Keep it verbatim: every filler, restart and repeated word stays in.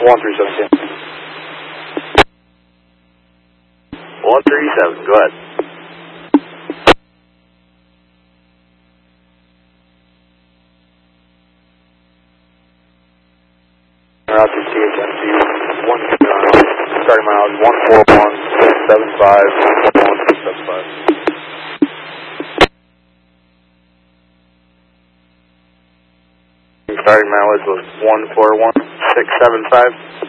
one three seven. one three seven, go ahead. Route to T H M C, one, uh, starting miles one four one six seven five, one four one six seven five. Starting mileage was one four one six seven five.